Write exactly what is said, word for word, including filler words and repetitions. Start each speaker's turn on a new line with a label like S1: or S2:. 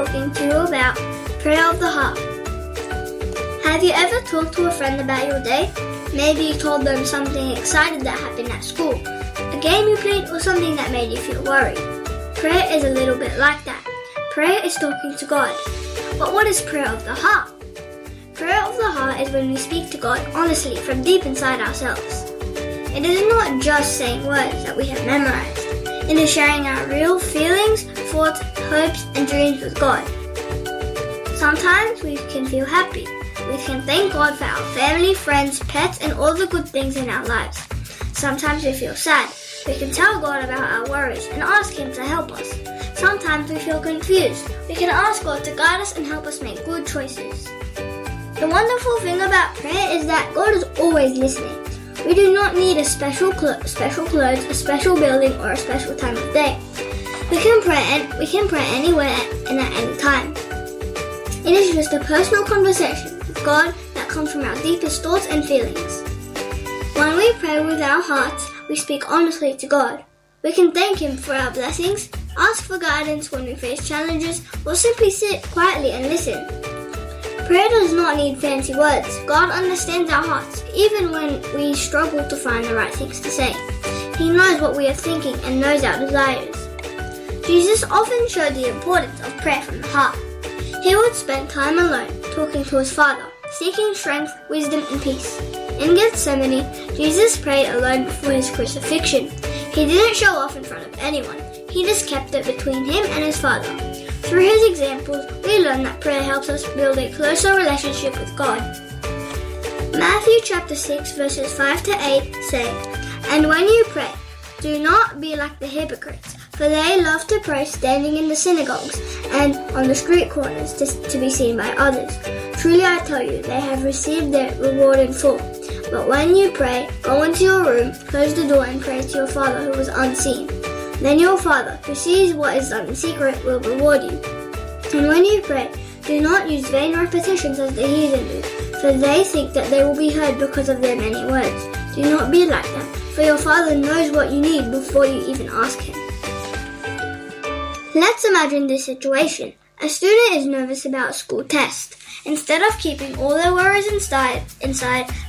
S1: talking to you about prayer of the heart. Have you ever talked to a friend about your day? Maybe you told them something exciting that happened at school, a game you played, or something that made you feel worried. Prayer is a little bit like that. Prayer is talking to God. But what is prayer of the heart? Prayer of the heart is when we speak to God honestly from deep inside ourselves. It is not just saying words that we have memorized. It is sharing our real feelings, thoughts, hopes, and dreams with God. Sometimes we can feel happy. We can thank God for our family, friends, pets, and all the good things in our lives. Sometimes we feel sad. We can tell God about our worries and ask Him to help us. Sometimes we feel confused. We can ask God to guide us and help us make good choices. The wonderful thing about prayer is that God is always listening. We do not need a special cl- special clothes, a special building, or a special time of day. We can pray and we can pray anywhere and at any time. It is just a personal conversation with God that comes from our deepest thoughts and feelings. When we pray with our hearts, we speak honestly to God. We can thank Him for our blessings, ask for guidance when we face challenges, or simply sit quietly and listen. Prayer does not need fancy words. God understands our hearts, even when we struggle to find the right things to say. He knows what we are thinking and knows our desires. Jesus often showed the importance of prayer from the heart. He would spend time alone, talking to His Father, seeking strength, wisdom, and peace. In Gethsemane, Jesus prayed alone before His crucifixion. He didn't show off in front of anyone. He just kept it between Him and His Father. Through His examples, we learn that prayer helps us build a closer relationship with God. Matthew chapter six verses five to eight say, "And when you pray, do not be like the hypocrites, for they love to pray standing in the synagogues and on the street corners to, to be seen by others. Truly I tell you, they have received their reward in full. But when you pray, go into your room, close the door, and pray to your Father who is unseen. Then your Father, who sees what is done in secret, will reward you. And when you pray, do not use vain repetitions as the heathen do, for they think that they will be heard because of their many words. Do not be like them, for your Father knows what you need before you even ask Him." Let's imagine this situation. A student is nervous about a school test. Instead of keeping all their worries inside, inside,